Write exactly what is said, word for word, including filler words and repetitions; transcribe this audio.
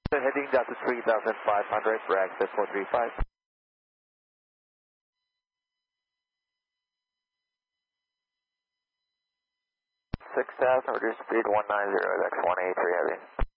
So heading down to three thousand five hundred, breakfast four three five. six thousand, reduce speed one nine zero, X one eight three heavy.